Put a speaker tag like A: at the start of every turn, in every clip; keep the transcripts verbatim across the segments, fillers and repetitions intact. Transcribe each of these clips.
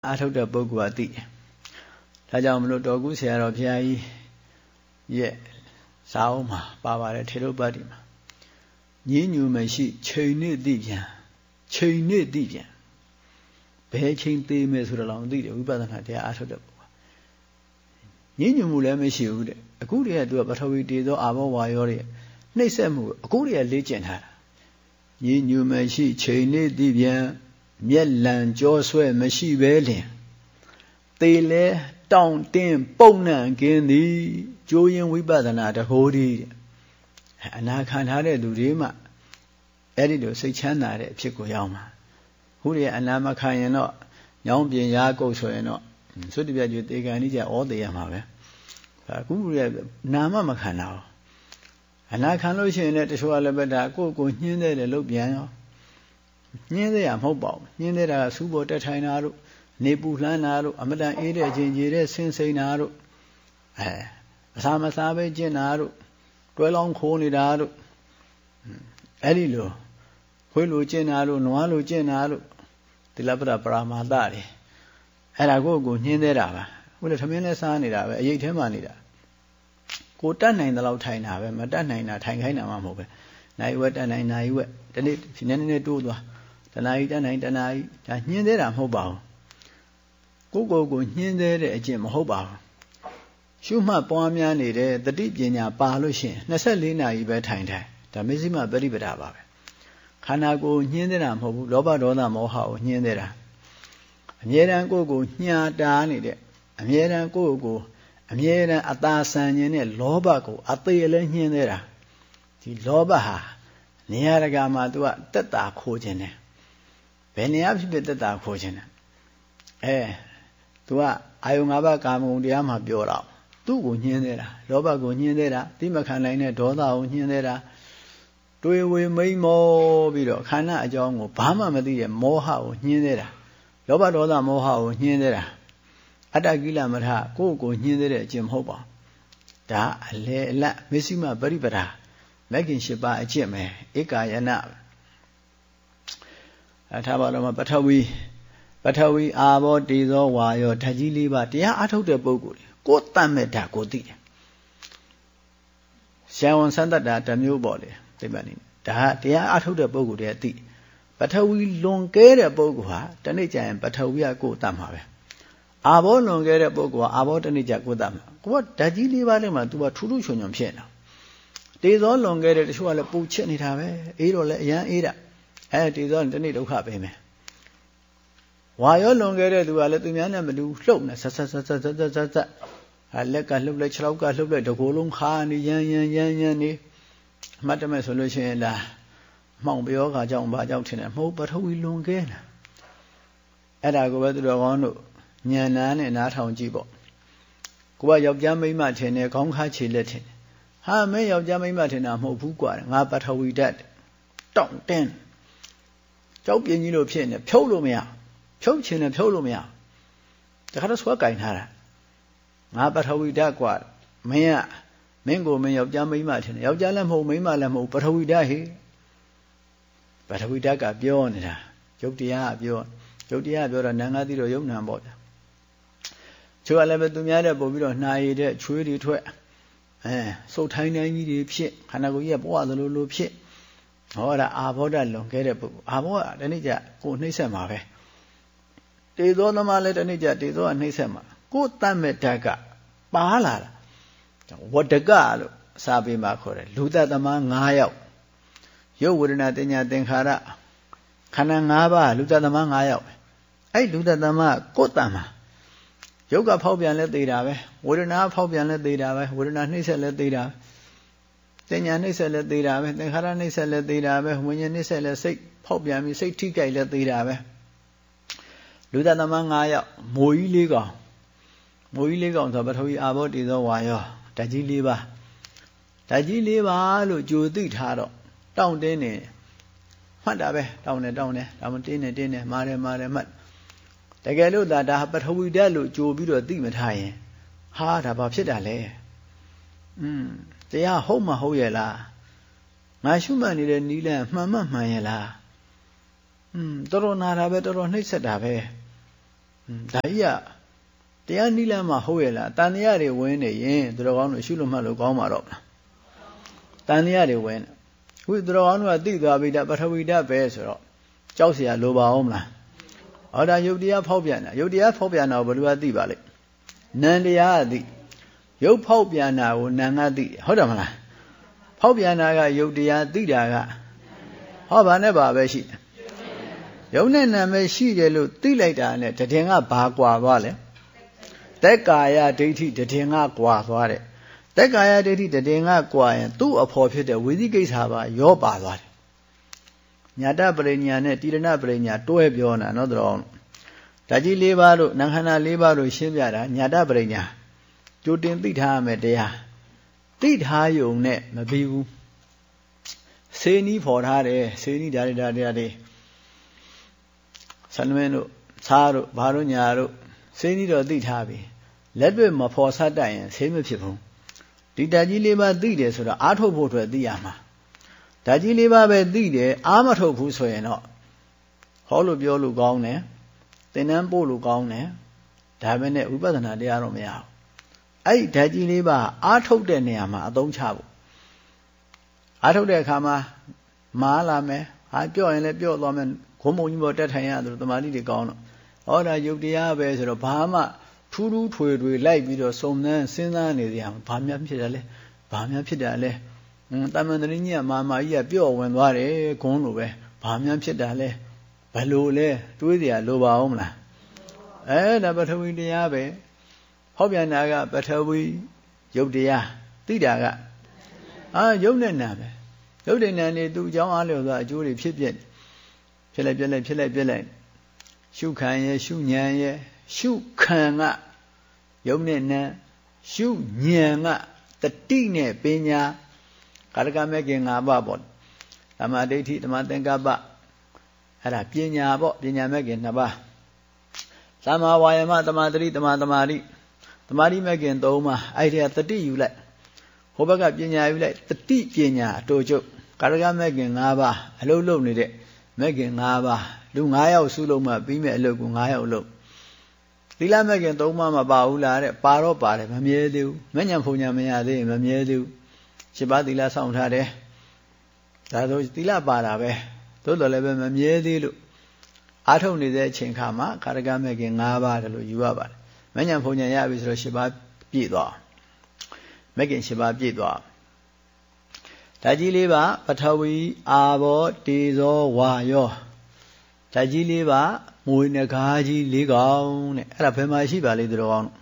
A: အားထုတ်တဲ့ပုဂ္ဂိုလ်ကသိတယ်ဒါကြောင့်မလို့တော်ကူးဆရာတော်ဘုရားကြီးရဲ့စာအုပ်မှာပါပါတယ်ထေရပတ်တိမှာညင်းညူမရှိချိန်နဲ့သိပြန်ချိန်နဲ့သိပြန်ဘယ်ချိန်သေးမယ်ဆိုတော့လောင်သိတယ်ဝိပဿနာတရားအားထုတ်တဲ့ပုဂ္ဂိုလ်ညင်းညူမှုလည်းမရှိဘူးတဲ့အခုတည်းကသူကပထဝီတေသောအာဘောဝါယောရဲ့နှိမ့်ဆက်မှုအခုတည်းကလေ့ကျင့်ထားတာညင်းညူမရှိချိန်နဲ့သိပြန်မျက်လံကြောဆွဲမရှိပဲလင်သေလဲတောင့်တင်းပုံနှံကင်းသည်ကျိုးရင်ဝိပဿနာတဟိုးဒီအနာခံထားတဲ့လူတွေမှအဲ့ဒီလိုစိတ်ချမ်းသာတဲ့အဖြစ်ကိုရောက်မှာခုတည်းအနာမခံရင်တော့ညောင်းပြင်ရားကုတ်ဆိုရင်တော့သုတ္တပြကျွေတေကံကြီးကြဩတေရမှာပဲအခုကနာမမခံတာဘူးအနာခံလို့ရှိရင်လည်းတချို့ကလည်းပဲဒါကိုယ့်ကိုညှင်းတဲ့တယ်လို့ပြန်ရောညှင်းသေးရမဟုတ်ပါဘူးညှင်းသေးတာကစူးပေါ်တက်ထိုင်တာတို့နေပူလှမ်းတာတို့အမတန်အေးတဲ့ခြင်းကြီးတဲ့ဆင်းစိန်တာတို့အဲအစာမစားပဲကျင့်တာတို့တွဲလောင်းခိုးနေတာတို့အဲ့ဒီလိုခွေးလိုကျင့်တာတို့နွားလိုကျင့်တာတို့တိလပ္ပရပရမာသတွေအဲ့ဒါကိုကိုညှင်းသေးတာပါခုလည်းသမင်းလဲစားနေတာပဲအရေးထဲမှာနေတာကိုတတ်နိုင်တဲ့လောက်ထိုင်တာပဲမတတ်နိုင်တာထိုင်ခိုင်းတာမှမဟုတ်ပဲနိုင်ဝက်တတ်နိုင်နိုင်ဝက်ဒီနေ့ဒီနေ့နေ့တိုးသွားတနာကြီးတတ်နိုင်တနာကြီးဒါညှင်းသေးတာမဟုတ်ပါဘူးကိုကိုကိုညှင်းသေးတဲ့အကျင့်မဟုတ်ပါဘူးရှုမှတ်ပွားများနေတဲ့တတိပညာပါလို့ရှိရင်နှစ်ဆယ့်လေးနာရီပဲထိုင်ထိုင်ဒါမစ္စည်းမပရိပဒါပါပဲခန္ဓာကိုယ်ညှင်းသေးတာမဟုတ်ဘူးလောဘဒေါသမောဟကိုညှင်းသေးတာအမြဲတမ်းကိုယ်ကိုညှာတာနေတဲ့အမြဲတမ်းကိုယ်ကိုအမြဲတမ်းအသာဆန်ခြင်းနဲ့လောဘကိုအသေးလည်းညှင်းသေးတာဒီလောဘဟာနေရာတကာမှာ तू ကတက်တာခိုးခြင်းတယ်ဘယ်နေရာဖြစ်ဖြစ်တက်တာခိုးခြင်းတယ်အဲ तू ကအာယုံ၅ပါးကာမဂုဏ်တရားမှာပြောတော့သူ့ကိုညှင်းသေးတာလောဘကိုညှင်းသေးတာတိမခံနိုင်တဲ့ဒေါသကိုညှင်းသေးတာတွေးဝေမိမ့်မောပြီးတော့ခန္ဓာအကြောင်းကိုဘာမှမသိတဲ့မောဟကိုညှင်းသေးတာလောဘဒေါသမောဟကိုညှင်းသေးတာအတ္တကိလမထကိုယ့်ကိုညှင်းသေးတဲ့အကျင့်မဟုတ်ပါဒါအလေအလတ်မစ္စည်းမပရိပဒါမဂ္ဂင်၈ပါးအကျင့်ပဲဧကာယနာအထာဘာတော်မှာပထဝီပထဝီအာဘောတေဇောဝါယောဓာတ်ကြီး၄ပါးတရားအထုတ်တဲ့ပုဂ္ဂိုလ်ကိုယ်တတ်မဲ့ဓာတ်ကိုသိတယ်ရှံဝန်စံတတ်တာတစ်မျိုးပေါ့လေသိပါနေဒါတရားအထုတ်တဲ့ပုဂ္ဂိုလ်တွေကသိပထဝီလွန်ကဲတဲ့ပုဂ္ဂိုလ်ဟာတနေ့ကျရင်ပထဝီကကိုယ်တတ်မှာပဲအာဘောလွန်ကဲတဲ့ပုဂ္ဂိုလ်ကအာဘောတနေ့ကျကိုယ်တတ်မှာကိုယ်ကဓာတ်ကြီး၄ပါးထဲမှာ तू ကထူးထူးချွန်ချွန်ဖြစ်နေတာတေဇောလွန်ကဲတဲ့တချို့ကလည်းပူချစ်နေတာပဲအေးတော့လည်းအရန်အေးတာအဲတေဇောတနေ့ဒုက္ခပဲမယ်ဝါရောလွန်ခဲ့တဲ့သူကလည်းသူများနဲ့မတူလှုပ်နေဆက်ဆက်ဆက်ဆက်ဆက်ဆက်ဆက်ဟာလက်ကလှုပ်လိုက်ခြေထောက်ကလှုပ်လိုက်တကိုယ်လုံးခါနေရမ်းရမ်းရမ်းရမ်းနေအမှတ်တမဲ့ဆိုလို့ရှိရင်လားအမှောင်ပြောခါကြောင့်ဘာကြောင့်ထင်တယ်မဟုတ်ပထဝီလွန်ခဲ့တာအဲ့ဒါကိုပဲသူတော်ကောင်းတို့ညံနာနဲ့နားထောင်ကြည့်ပေါ့ကိုကယောက်ျားမိန်းမထင်တယ်ခေါင်းခါခြေလက်ထင်တယ်ဟာမင်းယောက်ျားမိန်းမထင်တာမဟုတ်ဘူးကွာငါပထဝီဓာတ်တောင့်တင်းကြောက်ပြင်းကြီးလို့ဖြစ်နေဖြုတ်လို့မရဖြုတ်ချင်တယ်ဖြုတ်လို့မရတခါတော့ဆွဲကင်ထားတာငါပထဝီဓာတ်กว่าမင်းကမင်းကိုမင်းယောက်ျားမိန်းမထင်တယ်ယောက်ျားလည်းမဟုတ်မိန်းမလည်းမဟုတ်ပထဝီဓာတ်ဟိပထဝီဓာတ်ကပြောနေတာယုတ်တရားကပြောယုတ်တရားပြောတော့နံငါသိတော့ယုတ်နံပေါ့ဗျာချို့ကလည်းပဲသူများတဲ့ပို့ပြီးတော့နှာရည်တဲ့ချွေးတွေထွက်အဲစုတ်ထိုင်းတိုင်းကြီးတွေဖြစ်ခန္ဓာကိုယ်ကြီးကပွားသလိုလိုဖြစ်ဟောဒါအာဘောဓလွန်ခဲ့တဲ့ပုဂ္ဂိုလ်အာဘောကတနေ့ကျကိုနှိမ့်ဆက်မှာပဲတေဇောသမားလည်းတနေ့ကျတေဇောကနှိမ့်ဆက်မှာကိုတတ်မဲ့ဓာတ်ကပါလာတာဝတ္တကလို့စာပေမှာခေါ်တယ်လူတတ်သမား၅ယောက်ရုပ်ဝေဒနာတင်ညာသင်္ခါရခန္ဓာ၅ပါးလူတတ်သမား၅ယောက်အဲ့လူတတ်သမားကိုတတ်မှာရုပ်ကဖောက်ပြန်လဲသေးတာပဲဝေဒနာဖောက်ပြန်လဲသေးတာပဲဝေဒနာနှိမ့်ဆက်လဲသေးတာတင်ညာနှိမ့်ဆက်လဲသေးတာပဲသင်္ခါရနှိမ့်ဆက်လဲသေးတာပဲဝိညာဉ်နှိမ့်ဆက်လဲစိတ်ဖောက်ပြန်ပြီးစိတ်ထိကြိုက်လဲသေးတာပဲလူသတ္တမ၅ယောက်မိုးကြီး၄ကောင်မိုးကြီး၄ကောင်ဆိုပထဝီအာဘောတေဇောဝါယောဓာတ်ကြီး၄ပါးဓာတ်ကြီး၄ပါးလို့ကြိုသိထားတော့တောင့်တင်းနေမှတ်တာပဲတောင့်နေတောင့်နေဒါမှတင်းနေတင်းနေမာတယ်မာတယ်မှတ်တကယ်လို့ဒါဒါပထဝီဓာတ်လို့ကြိုပြီးတော့သိမထားရင်ဟာဒါဘာဖြစ်တာလဲอืมတရားဟုတ်မဟုတ်ရဲ့လားငါရှုမှတ်နေတဲ့နီးလန်းမှန်မှမှန်ရဲ့လားอืมတော်တော်နာတာပဲတော်တော်နှိမ့်ဆက်တာပဲဒါကြီးကတရားနိလမ်းမှာဟုတ်ရဲ့လားတန်တရားတွေဝင်နေရင်သူတော်ကောင်းတို့ရှုလို့မှတ်လို့ကောင်းမှာတော့မလားတန်တရားတွေဝင်ခုသူတော်ကောင်းတို့ကသိသွားပြီဒါပထဝီဓာတ်ပဲဆိုတော့ကြောက်เสียလိုပါအောင်မလားဟောဒါယုတ်တရားဖောက်ပြန်တာယုတ်တရားဖောက်ပြန်တာကိုဘယ်လိုကသိပါလိမ့်နံတရားကသိယုတ်ဖောက်ပြန်တာကိုနံကသိဟုတ်တယ်မလားဖောက်ပြန်တာကယုတ်တရားသိတာကဟောဘာနဲ့ဘာပဲရှိတယ်ယုတ်နဲ့နံပဲရှိတယ်လို့သိလိုက်တာနဲ့တည်ငါဘာကွာသွားလဲသက်ကာယဒိဋ္ဌိတည်ငါကွာသွားတယ်သက်ကာယဒိဋ္ဌိတည်ငါကွာရင်သူ့အဖော်ဖြစ်တဲ့ဝိသိကိစ္စပါရောပါသွားတယ်ညာတပရိညာနဲ့တိရဏပရိညာတွဲပြောတာနော်တော်ဓာကြီး၄ပါးတို့နံခန္ဓာ၄ပါးတို့ရှင်းပြတာညာတပရိညာကြိုတင်သိထားရမယ်တရားသိထားယုံနဲ့မပြီးဘူးစေနီးဖော်ထားတယ်စေနီးဓာရီဓာရီတွေဆန္ဒမင်းတို့သားတို့ဘာတို့ညာတို့စေနီးတော့သိထားပြီလက်တွေ့မဖော်ဆက်တတ်ရင်ဆေးမဖြစ်ဘူးဒီဓာကြီး၄ပါးသိတယ်ဆိုတော့အားထုတ်ဖို့အတွက်သိရမှာဓာကြီး၄ပါးပဲသိတယ်အားမထုတ်ဘူးဆိုရင်တော့ဟောလို့ပြောလို့ကောင်းတယ်သင်တန်းပို့လို့ကောင်းတယ်ဒါပဲနဲ့ဝိပဿနာတရားတော့မရဘူးအဲ့ဒီဓာကြီး၄ပါးအားထုတ်တဲ့နေရာမှာအသုံးချဖို့အားထုတ်တဲ့အခါမှာမားလာမယ်ဟာပြော့ရင်လည်းပြော့သွားမယ်ခွန်မုံကြီးပေါ်တက်ထိုင်ရတယ်တမာတိတွေကောင်းတော့ဟောဒါယုတ်တရားပဲဆိုတော့ဘာမှထူးထူးထွေထွေလိုက်ပြီးတော့စုံစမ်းစဉ်းစားနေကြအောင်ဘာများဖြစ်တယ်လဲဘာများဖြစ်တယ်လဲတမန်တရင်းကြီးကမာမာကြီးကပြော့ဝင်သွားတယ်ခွန်းလိုပဲဘာများဖြစ်တာလဲဘယ်လိုလဲတွေးကြရလိုပါအောင်မလားအဲဒါပထဝီတရားပဲဟောပြန်တာကပထဝီယုတ်တရားသိတာကအာယုတ်နဲ့နာပဲယုတ်တဲ့နာနေသူ့အကြောင်းအားလျော်စွာအကျိုးတွေဖြစ်ဖြစ်ဖြစ်လိုက်ပြက်လိုက်ဖြစ်လိုက်ပြက်လိုက်ရှုခံရဲ့ရှုဉဏ်ရဲ့ရှုခံကယုတ်နဲ့နာရှုဉဏ်ကတတိနဲ့ပညာကာရကမဲ့ခင်၅ပါးပေါ့သမာဓိဋ္ဌိသမာသင်္ကပ္ပအဲ့ဒါပညာပေါ့ပညာမဲ့ခင်၂ပါးသမာဝါယမသမာသတိသမာသမာဓိသမာဓိမဲ့ခင်၃ပါးအဲ့ဒီကတတိယူလိုက်ဟိုဘက်ကပညာယူလိုက်တတိပညာအတူချုပ်ကာရကမဲ့ခင်၅ပါးအလုံးလုံးနေတဲ့မဲ့ခင်၅ပါးလူ၅ယောက်စုလုံးမှပြီးမဲ့အလုပ်ကို၅ယောက်လုပ်သီလမဲ့ခင်၃ပါးမပါဘူးလားတဲ့ပါတော့ပါတယ်မမြဲသေးဘူးမညံဖုန်ညာမရသေးရင်မမြဲသေးဘူးရှစ်ပါးသီလစောင့်ထားတယ်ဒါဆိုသီလပါတာပဲသို့တော်လည်းပဲမမြဲသေးလို့အားထုတ်နေတဲ့အချိန်ခါမှာကာရကမဲ့ခင်၅ပါးတယ်လို့ယူရပါတယ်မညံဖုန်ညာရပြီဆိုတော့ရှစ်ပါးပြည့်သွားမဲ့ခင်ရှစ်ပါးပြည့်သွားဓာကြီးလေးပါပထဝီအာဘောတေဇောဝါယောဓာကြီးလေးပါမွေနဂါးကြီးလေးကောင်တဲ့အဲ့ဒါဘယ်မှာရှိပါလိမ့်သူတော်ကောင်း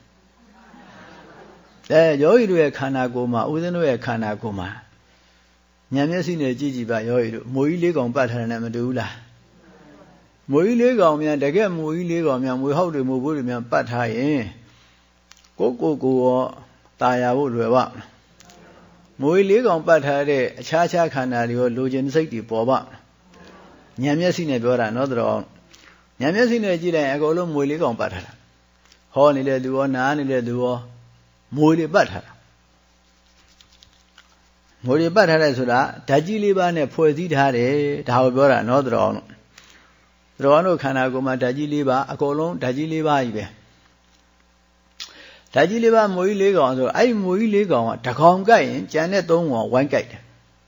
A: အဲယောဂီတို့ရဲ့ခန္ဓာကိုယ်မှာဦးဇင်းတို့ရဲ့ခန္ဓာကိုယ်မှာဉာဏ်မျက်စိနဲ့ကြည့်ကြည့်ပါယောဂီတို့မွေကြီးလေးကောင်ပတ်ထားတယ်နဲ့မတူဘူးလားမွေကြီးလေးကောင်များတကယ်မွေကြီးလေးကောင်များမွေဟောက်တွေမွေဘိုးတွေများပတ်ထားရင်ကိုကိုကိုရောตายရဖို့လွယ်ပါမွေလေးကောင်ပတ်ထားတဲ့အခြားခြားခန္ဓာတွေရောလိုချင်စိတ်တွေပေါ်ပါဉာဏ်မျက်စိနဲ့ပြောတာနော်တော်ဉာဏ်မျက်စိနဲ့ကြည့်လိုက်အကုန်လုံးမွေလေးကောင်ပတ်ထားတာဟောနေတဲ့သူရောနားနေတဲ့သူရောမွေတွေပတ်ထားတာမွေတွေပတ်ထားတယ်ဆိုတာဓာတ်ကြီးလေးပါးနဲ့ဖွဲ့စည်းထားတယ်ဒါကိုပြောတာနော်တော်တော်တော်တို့ခန္ဓာကိုယ်မှာဓာတ်ကြီးလေးပါးအကုန်လုံးဓာတ်ကြီးလေးပါးကြီးပဲဓာတ်ကြီးလေးပါးမွေကြီးလေးကောင်ဆိုအဲ့ဒီမွေကြီးလေးကောင်ကတကောင်ကြိုက်ရင်ကြံတဲ့သုံးကောင်ဝိုင်းကြိုက်တယ်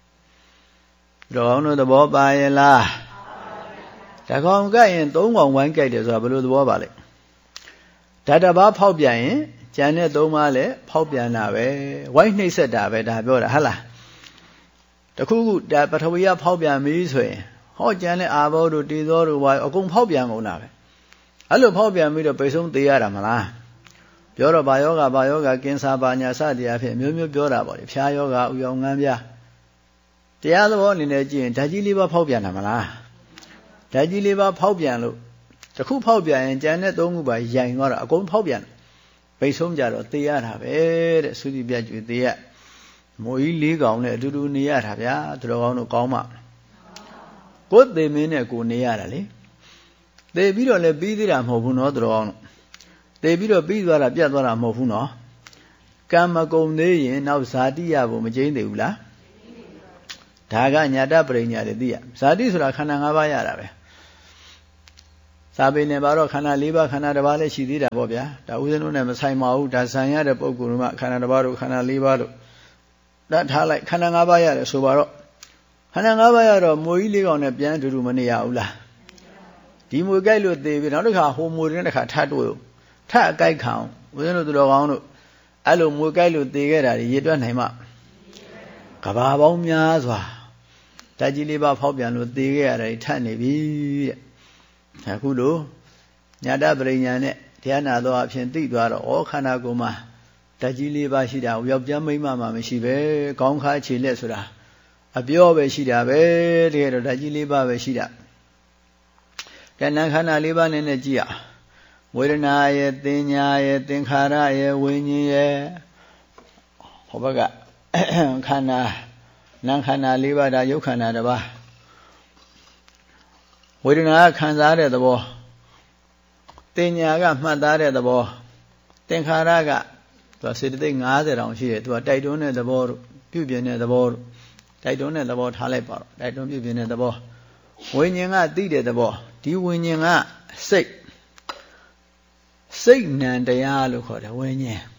A: တော်တို့သဘောပါရဲ့လားတကောင်ကြိုက်ရင်သုံးကောင်ဝိုင်းကြိုက်တယ်ဆိုတာဘယ်လိုသဘောပါလဲဓာတ်တစ်ပါးဖောက်ပြန်ရင်ကြံတဲ့သုံးပါးလည်းဖောက်ပြန်တာပဲဝိုင်းနှိမ့်ဆက်တာပဲဒါပြောတာဟုတ်လားတခုခုဒါပထဝီကဖောက်ပြန်ပြီဆိုရင်ဟောကြံတဲ့အာဘောတို့တေဇောတို့ဝါအကုန်ဖောက်ပြန်ကုန်တာပဲအဲ့လိုဖောက်ပြန်ပြီးတော့ပိတ်ဆုံးသေးရတာမလားပြောတော့ဘာယောဂဘာယောဂကင်ဆာပါညာစသည်အဖြစ်မျိုးမျိုးပြောတာပေါ့လေဖျားယောဂဥယောင်ငန်းပြတရားသဘောအနေနဲ့ကြည့်ရင်ဓာတ်ကြီးလေးပါဖောက်ပြန်တာမလားဓာတ်ကြီးလေးပါဖောက်ပြန်လို့တခုဖောက်ပြန်ရင်ကြံတဲ့သုံးခုပါရိုင်သွားတော့အကုန်ဖောက်ပြန်ပိတ်ဆုံးကြတော့သေရတာပဲတဲ့သုတိပြတ်ကျွေသေရမိုးကြီးလေးကောင်နဲ့အတူတူနေရတာဗျာသူတော်ကောင်းတို့ကောင်းမှကိုယ်သေမင်းနဲ့ကိုနေရတာလေသေပြီးတော့လည်းပြီးသေးတာမဟုတ်ဘူးနော်သူတော်ကောင်းတို့သေပြီးတော့ပြီးသွားတာပြတ်သွားတာမဟုတ်ဘူးနော်ကံမကုံသေးရင်နောက်ဇာတိရဖို့မကျိန်းသေးဘူးလားဒါကညာတပရိညာတွေသိရဇာတိဆိုတာခန္ဓာ၅ပါးရတာပဲစာပေနဲ့ပါတော့ခန္ဓာ၄ပါးခန္ဓာတစ်ပါးလည်းရှိသေးတာပေါ့ဗျာဒါဥစဉ်တို့နဲ့မဆိုင်ပါဘူးဒါဇံရတဲ့ပုဂ္ဂိုလ်မှခန္ဓာတစ်ပါးတို့ခန္ဓာ၄ပါးတို့ဒါထားလိုက်ခန္ဓာ၅ပါးရတယ်ဆိုပါတော့ခန္ဓာ၅ပါးရတော့မွေကြီးလေးကောင်နဲ့ပြန်တူတူမနေရဘူးလားဒီမွေကြိုက်လို့သေပြီနောက်တစ်ခါဟိုမွေတဲ့တစ်ခါထပ်တွေ့ထပ်အကြိုက်ခံဦးဇင်းတို့သူတော်ကောင်းတို့အဲ့လိုမွေကြိုက်လို့သေခဲ့တာရေတွက်နိုင်မှကဘာပေါင်းများစွာဓာတ်ကြီးလေးပါဖောက်ပြန်လို့သေခဲ့ရတယ်ထပ်နေပြီတဲ့အခုလိုညာတပရိညာနဲ့တရားနာတော်အဖြစ်သိသွားတော့ဩခန္ဓာကိုယ်မှာဓာတ်ကြီးလေးပါရှိတာယောက်ျားမိန်းမမှမရှိပဲခေါင်းခါခြေလက်ဆိုတာအပြောပဲရှိတာပဲတကယ်တော့ဓာတ်ကြီးလေးပါပဲရှိတာကဲနာခန္ဓာလေးပါးနဲ့နဲ့ကြည့်ရဝေဒနာရဲ့သင်ညာရဲ့သင်္ခါရရဲ့ဝိညာဉ်ရဲ့ဟောဘက်ကခန္ဓာနာခန္ဓာလေးပါးဒါယုတ်ခန္ဓာတစ်ပါးဝေဒနာကခံစားတဲ့သဘောသင်ညာကမှတ်သားတဲ့သဘောသင်္ခါရကသူကစေတသိက်၅၀တောင်ရှိတယ်သူကတိုက်တွန်းတဲ့သဘောတို့ပြုပြင်တဲ့သဘောတို့တိုက်တွန်းတဲ့သဘောထားလိုက်ပါတော့တိုက်တွန်းပြုပြင်တဲ့သဘောဝိညာဉ်ကသိတဲ့သဘောဒီဝိညာဉ်ကစိတ်စိတ်နံတရားလို့ခေါ်တယ်ဝိညာဉ်